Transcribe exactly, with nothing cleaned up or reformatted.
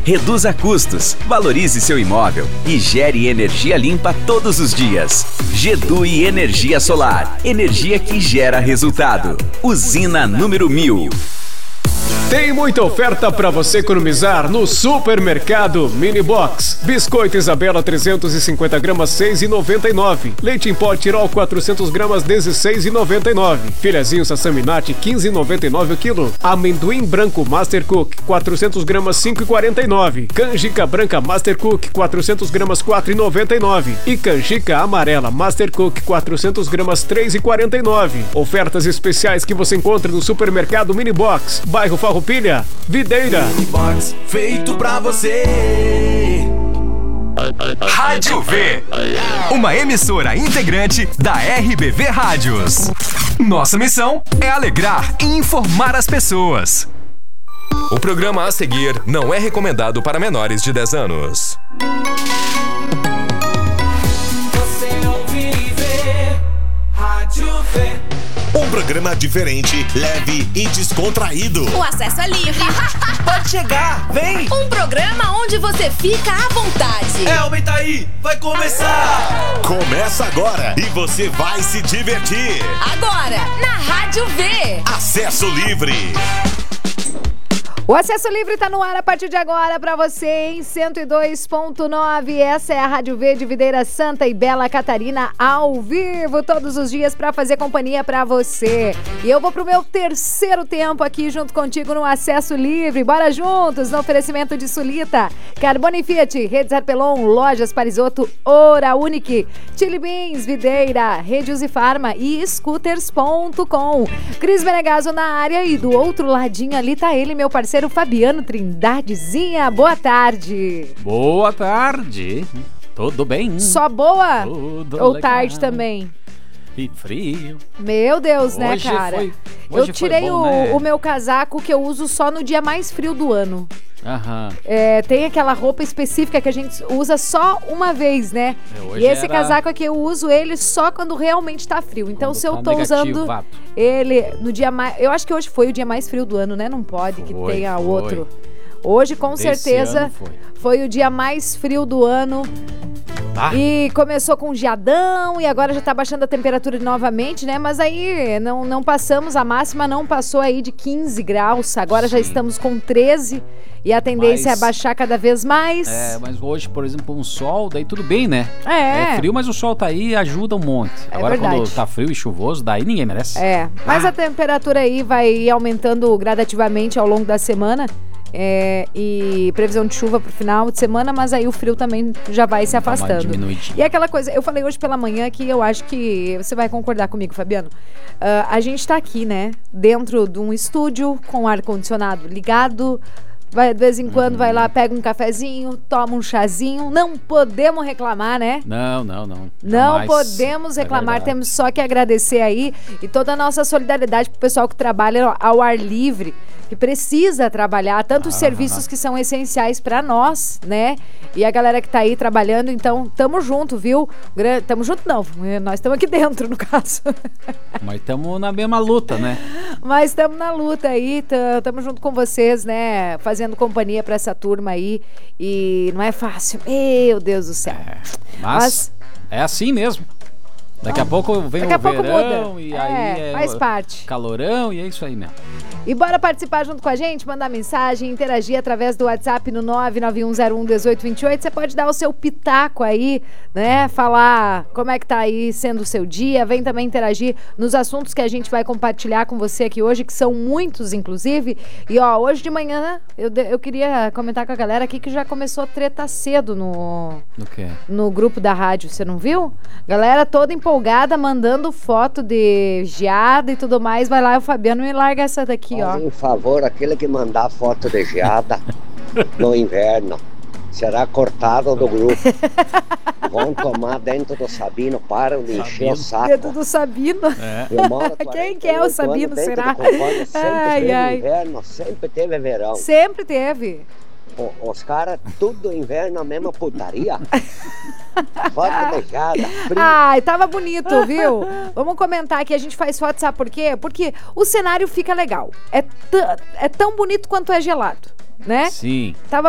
Reduza custos, valorize seu imóvel e gere energia limpa todos os dias. Gedui Energia Solar, energia que gera resultado. Usina número mil. Tem muita oferta para você economizar no Supermercado Mini Box. Biscoito Isabela trezentos e cinquenta gramas, seis reais e noventa e nove centavos. Leite em pó Tirol quatrocentas gramas, dezesseis reais e noventa e nove centavos. Filezinho Sassaminati, quinze reais e noventa e nove centavos o quilo. Amendoim branco Master Cook, quatrocentas gramas, cinco reais e quarenta e nove centavos. Canjica branca Master Cook, quatrocentas gramas, quatro reais e noventa e nove centavos. E canjica amarela Master Cook, quatrocentas gramas, três reais e quarenta e nove centavos. Ofertas especiais que você encontra no Supermercado Mini Box, bairro Farroupilha, Videira. Mini Box, feito pra você. Rádio V, uma emissora integrante da R B V Rádios. Nossa missão é alegrar e informar as pessoas. O programa a seguir não é recomendado para menores de dez anos. Você ouve e vê Rádio V. Um programa diferente, leve e descontraído. O acesso é livre. Pode chegar, vem! Um programa onde você fica à vontade. É, aumenta aí, vai começar! Começa agora e você vai se divertir. Agora, na Rádio V. Acesso livre. O Acesso Livre está no ar a partir de agora para você em cento e dois ponto nove. Essa é a Rádio V de Videira Santa e Bela Catarina ao vivo todos os dias para fazer companhia para você. E eu vou pro meu terceiro tempo aqui junto contigo no Acesso Livre. Bora juntos no oferecimento de Sulita, Carbone Fiat, Redes Arpelon, Lojas Parisoto, Ora Unique, Chili Beans, Videira, Rede Uzifarma e Scooters ponto com. Cris Benegaso na área e do outro ladinho ali tá ele, meu parceiro Fabiano Trindadezinha. Boa tarde. Boa tarde. Tudo bem? Só boa? Tudo Ou legal. Tarde também? E frio. Meu Deus, né, Hoje cara? foi- Eu hoje tirei foi bom, o, né? o meu casaco que eu uso só no dia mais frio do ano. Aham. É, tem aquela roupa específica que a gente usa só uma vez, né? É, hoje E esse era- casaco aqui eu uso ele só quando realmente tá frio. Então Quando se eu tá tô usando negativado. ele no dia mais... Eu acho que hoje foi o dia mais frio do ano, né? Não pode que Foi, tenha foi. outro. Hoje, com Desse certeza, ano foi. foi o dia mais frio do ano. Tá. E começou com geadão e agora já tá baixando a temperatura novamente, né? Mas aí não, não passamos, a máxima não passou aí de quinze graus. Agora já Sim. estamos com treze e a tendência Mas- é baixar cada vez mais. É, mas hoje, por exemplo, um sol, daí tudo bem, né? É. É frio, mas o sol tá aí e ajuda um monte. É Agora quando verdade. tá frio e chuvoso, daí ninguém merece. É, mas a temperatura aí vai ir aumentando gradativamente ao longo da semana. É, e previsão de chuva pro final de semana, mas aí o frio também já vai se Dá uma afastando. diminuidinha. E aquela coisa, eu falei hoje pela manhã que eu acho que você vai concordar comigo, Fabiano. Ah, a gente tá aqui, né, dentro de um estúdio com ar-condicionado ligado. Vai, de vez em quando vai lá, pega um cafezinho, toma um chazinho. Não podemos reclamar, né? Não, não, não. Não Jamais. podemos É reclamar, verdade. temos só que agradecer aí e toda a nossa solidariedade pro pessoal que trabalha ao ar livre, que precisa trabalhar, tantos Ah, serviços que são essenciais para nós, né? E a galera que tá aí trabalhando, então tamo junto, viu? Gra- Tamo junto não, nós estamos aqui dentro, no caso. Mas estamos na mesma luta, né? Mas estamos na luta aí, estamos junto com vocês, né? Fazendo companhia para essa turma aí. E não é fácil. Meu Deus do céu. Mas, Mas- é assim mesmo. Daqui a pouco vem Daqui a o pouco verão muda. e É, aí é faz o parte. calorão e é isso aí mesmo. E bora participar junto com a gente, mandar mensagem, interagir através do WhatsApp no nove nove um zero um um oito dois oito. Você pode dar o seu pitaco aí, né? Falar como é que tá aí sendo o seu dia. Vem também interagir nos assuntos que a gente vai compartilhar com você aqui hoje, que são muitos, inclusive. E ó, hoje de manhã eu, de- eu queria comentar com a galera aqui que já começou a treta cedo no, Do quê? no grupo da rádio, você não viu? Galera toda empolgada, mandando foto de geada e tudo mais. Vai lá, o Fabiano me larga essa daqui, ó. Por favor, aquele que mandar foto de geada no inverno será cortado do grupo. Vão tomar dentro do Sabino, param de encher o saco. Dedo do Sabino. É. Eu moro Quem que é o Sabino, dentro será? do conforto, sempre Ai, teve ai. inverno, sempre teve verão. Sempre teve. O- os caras, tudo inverno, a mesma putaria. Foto de geada, frio. Ai, tava bonito, viu? Vamos comentar que a gente faz foto, sabe por quê? Porque o cenário fica legal. É, t- é tão bonito quanto é gelado, né? Sim. Tava